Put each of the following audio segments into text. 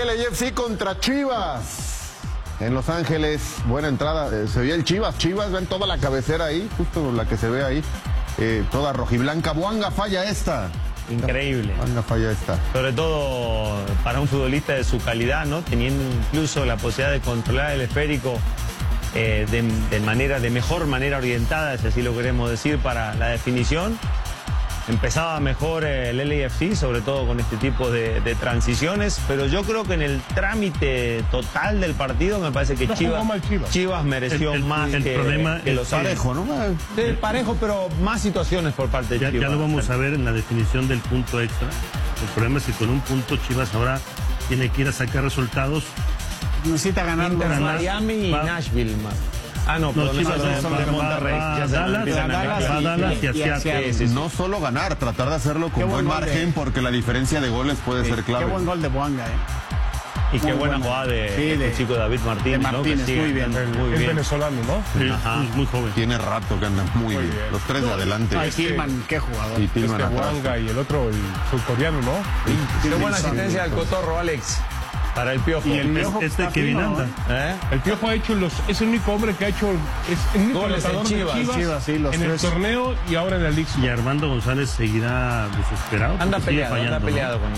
LAFC contra Chivas. En Los Ángeles, buena entrada. Se veía el Chivas. Chivas, ven toda la cabecera ahí, justo la que se ve ahí. Toda rojiblanca. Buanga falla esta. Increíble. Buanga falla esta. Sobre todo para un futbolista de su calidad, ¿no? Teniendo incluso la posibilidad de controlar el esférico de mejor manera orientada, si así lo queremos decir, para la definición. Empezaba mejor el LAFC, sobre todo con este tipo de transiciones, pero yo creo que en el trámite total del partido me parece que Chivas mereció más que los parejo, ¿no? Parejo, pero más situaciones por parte de Chivas. Ya lo vamos a ver en la definición del punto extra. El problema es que con un punto Chivas ahora tiene que ir a sacar resultados. Necesita ganar Miami y Nashville más. No, pero Chivas son de Monterrey. Dallas y Seattle. No solo ganar, tratar de hacerlo con buen margen, porque la diferencia de goles puede ser clave. Qué buen gol de Buanga, Y qué buena jugada de chico David Martínez. Martínez, ¿no? muy bien. Es venezolano, ¿no? Sí, muy joven. Tiene rato que anda muy bien. Los tres de adelante. Tillman, qué jugador. Y Tillman Buanga y el otro, el surcoreano, ¿no? Qué buena asistencia al Cotorro, Alex. Para el Piojo. Y el Piojo Kevin anda. El Piojo ha hecho es el único hombre que ha hecho goles en Chivas. Sí, los en el torneo y ahora en la Liga. Y Armando González seguirá desesperado. Anda peleado con él.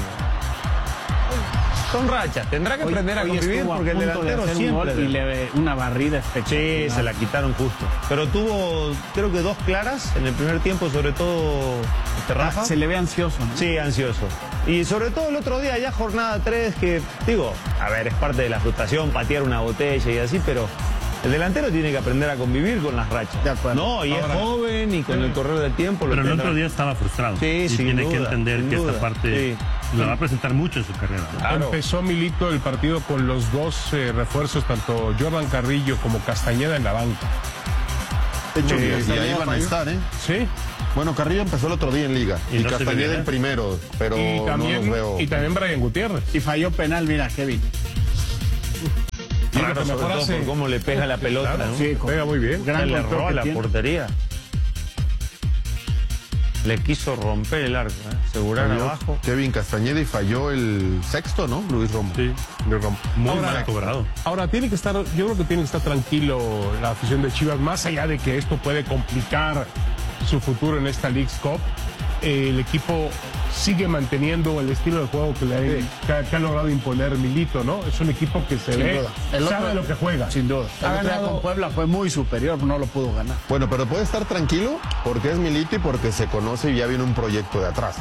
Son rachas, tendrá que aprender a convivir porque el delantero siempre... Y una barrida espectacular. Sí, se la quitaron justo. Pero tuvo, creo que 2 claras en el primer tiempo, sobre todo Rafa. Se le ve ansioso, ¿no? Sí, ansioso. Y sobre todo el otro día, ya jornada 3, que digo, a ver, es parte de la frustración, patear una botella y así, pero... El delantero tiene que aprender a convivir con las rachas. No, y es joven y con el correr del tiempo... Pero el otro día estaba frustrado. Sí, y tiene que entender que esta parte lo va a presentar mucho en su carrera. Claro. Empezó Milito el partido con los 2 refuerzos, tanto Jordan Carrillo como Castañeda en la banca. De hecho, y ahí van a estar, ¿eh? Sí. Bueno, Carrillo empezó el otro día en Liga. Y no Castañeda el primero, pero no los veo. Y también Brian Gutiérrez. Y falló penal, mira, Kevin. Claro, sobre todo por cómo le pega la pelota, claro, ¿no? Sí, pega muy bien. Gran le erró a la portería. Le quiso romper el arco, asegurar abajo. Kevin Castañeda y falló el sexto, ¿no? Luis Romo. Sí, Luis Romo. Muy mal cobrado. Ahora, yo creo que tiene que estar tranquilo la afición de Chivas, más allá de que esto puede complicar su futuro en esta Leagues Cup. El equipo sigue manteniendo el estilo de juego que ha logrado imponer Milito, ¿no? Es un equipo que sabe lo que juega. Sin duda. Con Puebla fue muy superior, no lo pudo ganar. Bueno, pero puede estar tranquilo porque es Milito y porque se conoce y ya viene un proyecto de atrás.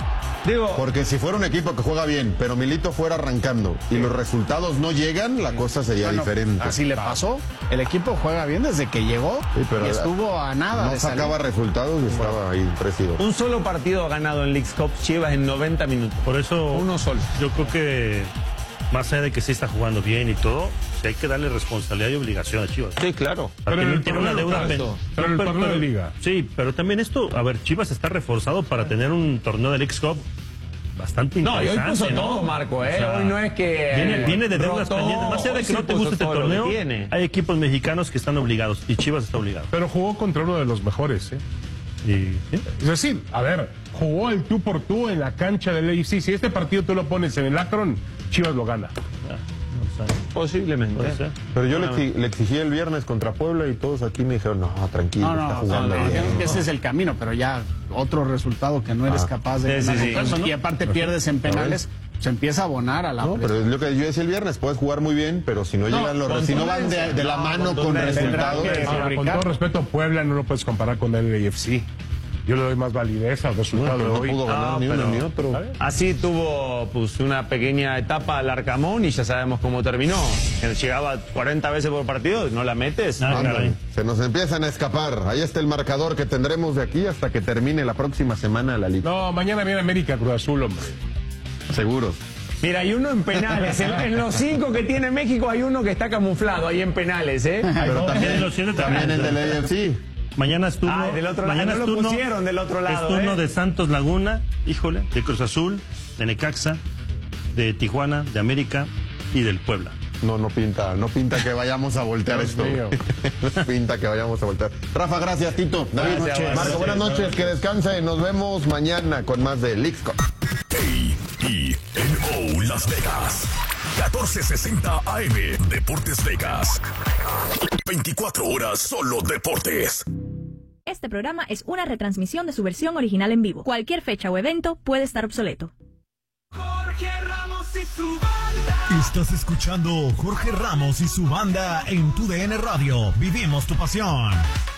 Porque si fuera un equipo que juega bien, pero Milito fuera arrancando y los resultados no llegan, la cosa sería diferente. Así le pasó. El equipo juega bien desde que llegó y estuvo a nada. No sacaba resultados y estaba ahí 3-2. Un solo partido ha ganado en Leagues Cup Chivas en 90 minutos. Por eso, uno solo. Yo creo que más allá de que sí está jugando bien y todo, hay que darle responsabilidad y obligación a Chivas. Sí, claro. Pero tiene una deuda. Pero el torneo de Liga. Sí, pero también esto, a ver, Chivas está reforzado para tener un torneo de Leagues Cup bastante interesante. No, y hoy puso todo, Marco, O sea, hoy no es que... Viene de deudas pendientes. Más allá de que no te guste este torneo, hay equipos mexicanos que están obligados y Chivas está obligado. Pero jugó contra uno de los mejores, ¿eh? Es decir, a ver, jugó el tú por tú en la cancha del AFC. Si este partido tú lo pones en el Akron, Chivas lo gana. Posiblemente. Pero yo le exigí el viernes contra Puebla y todos aquí me dijeron, no, tranquilo, está jugando bien. Ese es el camino, pero ya otro resultado que no eres capaz de ganar. Y aparte pierdes en penales, se empieza a abonar a la presión. Pero es lo que yo decía el viernes, puedes jugar muy bien, pero si no llegan si no van de la mano con resultados. Con todo respeto, Puebla no lo puedes comparar con el AFC. Yo le doy más validez al resultado de hoy. No pudo ganar ni uno ni otro. Así tuvo una pequeña etapa al Arcamón y ya sabemos cómo terminó. Llegaba 40 veces por partido, no la metes. Se nos empiezan a escapar. Ahí está el marcador que tendremos de aquí hasta que termine la próxima semana la Liga. No, mañana viene América Cruz Azul, hombre. Seguros. Mira, hay uno en penales. En los 5 que tiene México hay uno que está camuflado ahí en penales, ¿eh? Pero también el del AFC. Mañana es turno. Del otro lado. No lo pusieron del otro lado. Es turno de Santos Laguna, híjole, de Cruz Azul, de Necaxa, de Tijuana, de América y del Puebla. No pinta que vayamos a voltear esto. No pinta que vayamos a voltear. Rafa, gracias, Tito. David, Marco, buenas noches, que descansen. Nos vemos mañana con más de Leagues Cup. AENO Las Vegas. 1460 AM, Deportes Vegas. 24 horas solo deportes. Este programa es una retransmisión de su versión original en vivo. Cualquier fecha o evento puede estar obsoleto. Jorge Ramos y su banda. Estás escuchando Jorge Ramos y su banda en tu DN Radio. Vivimos tu pasión.